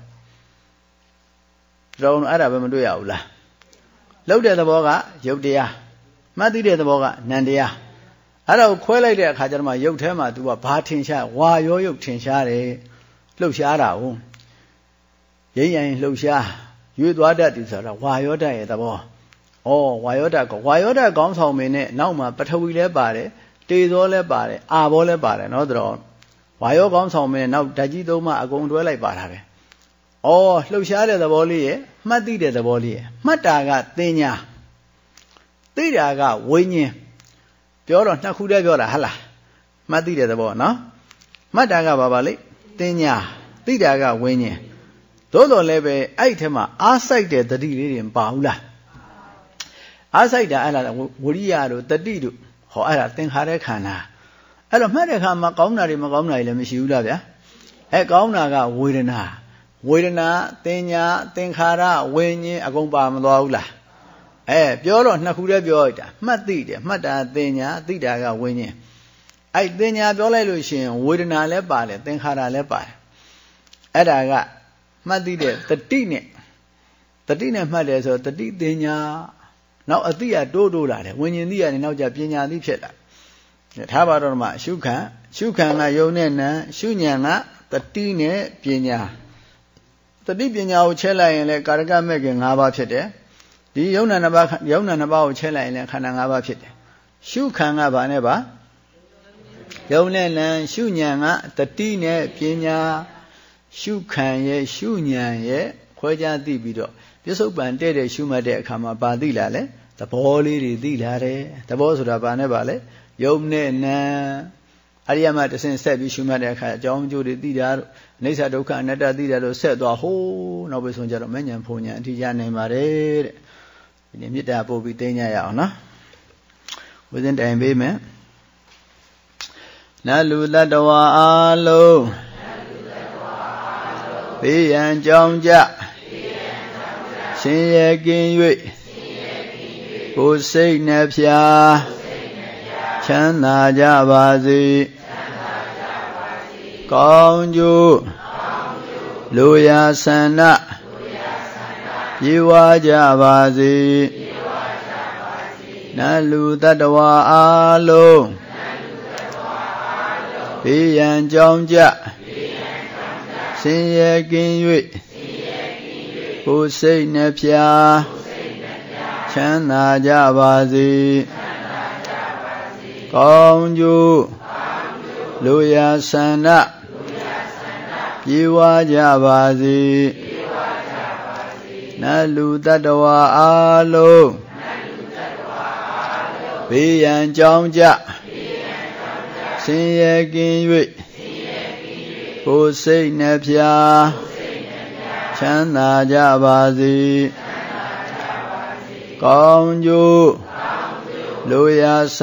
A: တော့အဲ့ဒါပဲမတွေ့ရဘူးလားလှုပ်တဲ့သဘောကယုတ်တရားမှတ်သိတဲ့သဘောကနံတရားအဲ့ဒါကိုခွဲလိုက်တဲ့အခါကျတော့မှယုတ်ထဲမှာ तू ကဘာထင်ရှားဝါရောယုတ်ထင်ရှားတယ်လှုပ်ရှားတာဟုတ်ရိမ့်ရင်လှုပ်ရှားရွေ့သွားတတ်တယ်ဆိုတော့ဝါရောတတ်ရဲ့သဘောဩဝါယောဓာတ်ကဝါယောဓာတ်ကောင်းဆောင်မင်းနဲ့နောက်မှာပထဝီလည်းပါတယ်တေဇောလည်းပါတယ်အာဘောလည်းပါတယ်နော်တော့ဝါယောကောင်းဆောင်မင်းနောက်ဓာတ်ကြီးသုံးပါအကုန်တွဲလိုက်ပါတာပဲဩလှုပ်ရှားတဲ့သဘောလေးရဲ့မှတ်သိတဲ့သဘောလေးရဲ့မှတ်တာကသင်ညာသိတာကဝိညာဉ်ပြောတော့နှစ်ခုတည်းပြောတာဟလားမှတ်သိတဲ့သဘောနော်မှတ်တာကဘာပါလိသင်ညာသိတာကဝိညာဉ်သို့တော်လည်းပဲအဲ့ဒီထဲမှာအားစိုက်တဲ့တတိလေးတွေမပါဘူးလားအားစိုက်တာအဲ့ဒါဝိရိယတို့တတိတို့ဟောအဲ့ဒါသင်္ခါရခန္ဓာအဲ့တော့မှတ်တဲ့အခါမှာကောင်းတာတွေမကောင်းတာတွေလည်းမရှိဘူးလားဗျာအဲကောင်းတာကဝေဒနာဝေဒနာသင်ညာသင်္ခါရဝိညာဉ်အကုန်ပါမသွားဘူးလားအဲပြောတော့နှစ်ခုတည်းပြောလိုက်တာမှတ်သိတယ်မှတ်တာသင်ညာသိတာကဝိညာဉ်အဲ့သင်ညာပြောလိုက်လို့ရှိရင်ဝေဒနာလည်းပါတယ်သင်္ခါရလည်းပါတယ်အဲ့ဒါကမှတ်သိတဲ့တတိနဲ့တတိနဲ့မှတ်တယ်ဆိုတတိသင်ညာနောက်အတိအတိုးတိုးလာတယ်ဝိညာဉ်သိရတယ်နောက်ကျပညာသိဖြစ်လာထားပါတော့မှရှုခံရှုခံကယုံနဲ့နံရှုဉဏ်ကတတိနဲ့ပညာတတိပညာကိုချဲလိုက်ရင်လည်းကာရကမဲ့ခင်၅ပါးဖြစ်တယ်ဒီယုံနာနှစ်ပါးယုံနာနှစ်ပါးကိုချဲလိုက်ရင်လည်းခန္ဓာ၅ပါးဖြစ်တယ်ရှုခံကဘာနဲ့ပါယုံနဲ့နံရှုဉဏ်ကတတိနဲ့ပညာရှုခံရဲ့ရှုဉဏ်ရဲ့ခွဲခြားသိပြီးတော့ပြစ္ဆုတ်ပံတဲ့တဲ့ရှုမှတ်တဲ့အခါမှာဘာသိလာလဲသဘောလေးတွေသိလာတယ်သဘောဆိုတာဘာနဲ့ပါလဲယုံနဲ့နံအရိယမတဆင့်ဆက်ပြီးရှုမှတ်တဲ့အခါအကြောင်းအကျိုးတွေသိတာတို့အနိစ္စဒုက္ခအနတ္တသိတာတို့ဆက်သွားဟိုးနောက်ပြီးဆုံးကြတော့မဉ္ဇဉ်ဖုန်ဉ္ဇဉ်အထိရနိုင်ပါတယ်တဲ့ဒီနေ့မေတ္တာပို့ပြီးသိညာရအောင်နော်ဝိဇ္ဇင်တိုင်ပေးမယ်နတ်လူတတ္တဝါအလုံးဘေးရန်ကြောင်းကြရှင်ရဲ့ကင်း၍ကိုယ်စိတ်နှဖျားချမ်းသာကြပါစေကောင်းကျိုးလူရာဆန္ဒပြေဝကြပါစေနတ်လူတတ္တဝါအလုံးဘေးရန်ကြောင်းကြရှင်ရဲ့ကင်း၍ကိုယ်စိတ်နှဖျားချမ်းသာကြပါစေကောင်းကျိုးလူရာဆန္ဒပြေဝကြပါစေနတ်လူတတ္တဝါအလုံးဘေးရန်ကြောင်းကြဆင်းရဲကင်း၍ကိုယ်စိတ်နှဖျားချမ်းသာကြပါစေကောင်းကျိုးလူရာဆ